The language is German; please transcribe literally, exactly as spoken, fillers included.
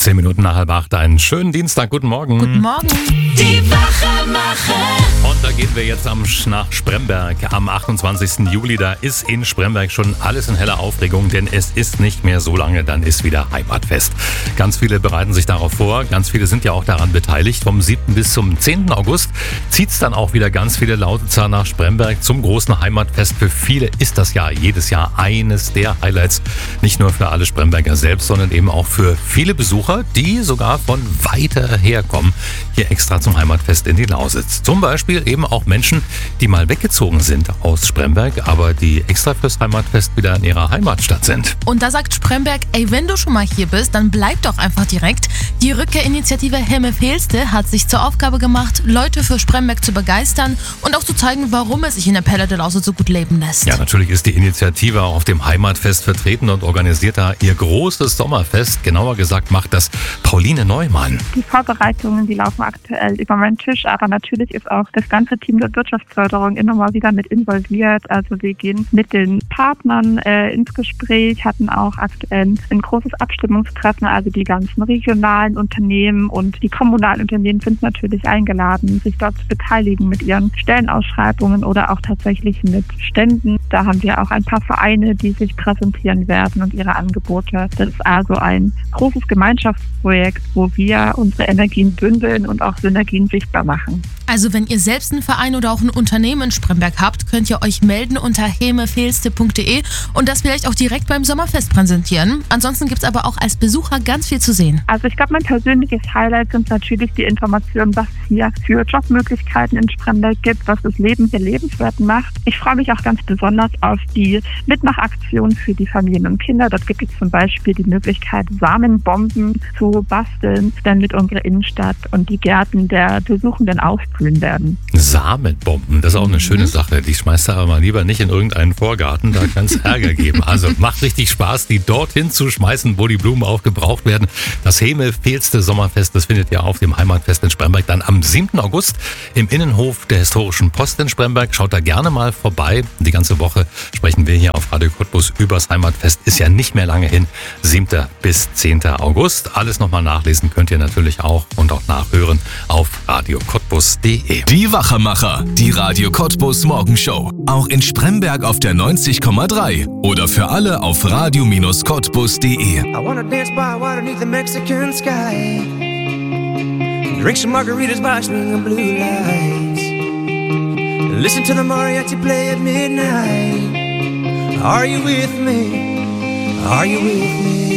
Zehn Minuten nach halb acht, einen schönen Dienstag, guten Morgen. Guten Morgen. Die Wachemacher. Und da gehen wir jetzt am, nach Spremberg am achtundzwanzigsten Juli. Da ist in Spremberg schon alles in heller Aufregung, denn es ist nicht mehr so lange, dann ist wieder Heimatfest. Ganz viele bereiten sich darauf vor, ganz viele sind ja auch daran beteiligt. Vom siebten bis zum zehnten August zieht es dann auch wieder ganz viele Lausitzer nach Spremberg zum großen Heimatfest. Für viele ist das ja jedes Jahr eines der Highlights, nicht nur für alle Spremberger selbst, sondern eben auch für viele Besucher, die sogar von weiter herkommen, hier extra zum Heimatfest in die Lausitz. Zum Beispiel eben auch Menschen, die mal weggezogen sind aus Spremberg, aber die extra fürs Heimatfest wieder in ihrer Heimatstadt sind. Und da sagt Spremberg, ey, wenn du schon mal hier bist, dann bleib doch einfach direkt. Die Rückkehrinitiative Hemme-Fehlste hat sich zur Aufgabe gemacht, Leute für Spremberg zu begeistern und auch zu zeigen, warum es sich in der Pelle der Lausitz so gut leben lässt. Ja, natürlich ist die Initiative auch auf dem Heimatfest vertreten und organisiert da ihr großes Sommerfest. Genauer gesagt macht das Pauline Neumann. Die Vorbereitungen, die laufen aktuell über meinen Tisch, aber natürlich ist auch das ganze Team der Wirtschaftsförderung immer mal wieder mit involviert. Also wir gehen mit den Partnern äh, ins Gespräch, hatten auch aktuell ein großes Abstimmungstreffen, also die ganzen regionalen Unternehmen und die kommunalen Unternehmen sind natürlich eingeladen, sich dort zu beteiligen mit ihren Stellenausschreibungen oder auch tatsächlich mit Ständen. Da haben wir auch ein paar Vereine, die sich präsentieren werden und ihre Angebote. Das ist also ein großes Gemeinschaftsprojekt, wo wir unsere Energien bündeln und auch Synergien sichtbar machen. Also wenn ihr selbst einen Verein oder auch ein Unternehmen in Spremberg habt, könnt ihr euch melden unter hemefehlste punkt de und das vielleicht auch direkt beim Sommerfest präsentieren. Ansonsten gibt es aber auch als Besucher ganz viel zu sehen. Also ich glaube, mein persönliches Highlight sind natürlich die Informationen, was es hier für Jobmöglichkeiten in Spremberg gibt, was das Leben hier lebenswert macht. Ich freue mich auch ganz besonders auf die Mitmachaktion für die Familien und Kinder. Dort gibt es zum Beispiel die Möglichkeit, Samenbomben zu basteln, dann mit unserer Innenstadt und die Gärten der Besuchenden aufblühen werden. Samenbomben, das ist auch eine schöne Sache. Die schmeißt du aber mal lieber nicht in irgendeinen Vorgarten, da kann es Ärger geben. Also macht richtig Spaß, die dorthin zu schmeißen, wo die Blumen auch gebraucht werden. Das Hemme-Fehlste Sommerfest, das findet ihr auf dem Heimatfest in Spremberg dann am siebten August im Innenhof der Historischen Post in Spremberg. Schaut da gerne mal vorbei. Die ganze Woche sprechen wir hier auf Radio Cottbus übers Heimatfest. Ist ja nicht mehr lange hin. siebten bis zehnten August. Alles nochmal nachlesen könnt ihr natürlich auch und auch nachhören auf radio cottbus punkt de. Die Wachemacher, die Radio Cottbus Morgenshow. Auch in Spremberg auf der neunzig Komma drei oder für alle auf radio Cottbus punkt de. I wanna dance by water beneath the Mexican sky. Drink some margaritas by swinging blue lights. Listen to the mariachi play at midnight. Are you with me? Are you with me?